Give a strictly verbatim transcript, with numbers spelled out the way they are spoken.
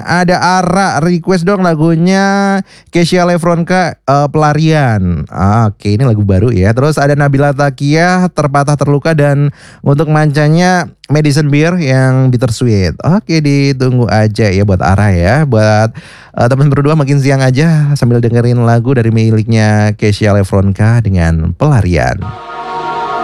ada Ara request dong lagunya Kesha Lefronka uh, Pelarian. Oke, ini lagu baru ya. Terus ada Nabila Takia Terpatah Terluka, dan untuk mancanya Madison Beer yang Bittersweet. Oke, ditunggu aja ya buat Ara ya. Buat uh, teman berdua makin siang aja sambil dengerin lagu dari miliknya Kesha Lefronka dengan Pelarian.